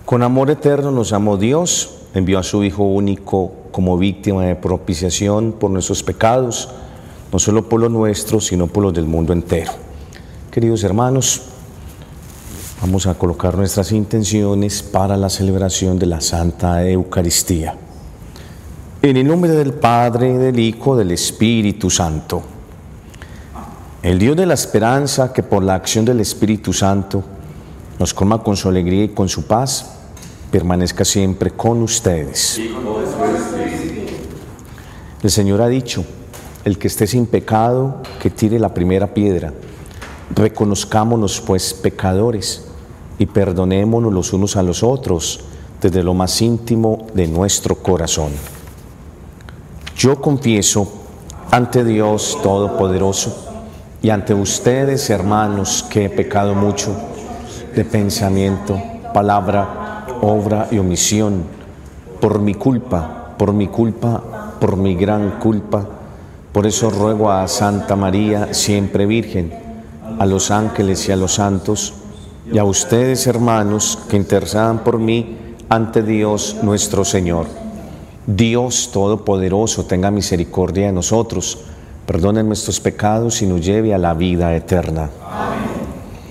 Con amor eterno nos amó Dios, envió a su Hijo único como víctima de propiciación por nuestros pecados, no solo por los nuestros, sino por los del mundo entero. Queridos hermanos, vamos a colocar nuestras intenciones para la celebración de la Santa Eucaristía. En el nombre del Padre, del Hijo, del Espíritu Santo. El Dios de la esperanza, que por la acción del Espíritu Santo nos colma con su alegría y con su paz, permanezca siempre con ustedes. El Señor ha dicho: el que esté sin pecado, que tire la primera piedra. Reconozcámonos pues pecadores y perdonémonos los unos a los otros desde lo más íntimo de nuestro corazón. Yo confieso ante Dios Todopoderoso y ante ustedes, hermanos, que he pecado mucho de pensamiento, palabra, obra y omisión, por mi culpa, por mi gran culpa. Por eso ruego a Santa María, siempre Virgen, a los ángeles y a los santos, y a ustedes, hermanos, que intercedan por mí ante Dios nuestro Señor. Dios Todopoderoso tenga misericordia de nosotros, perdone nuestros pecados y nos lleve a la vida eterna.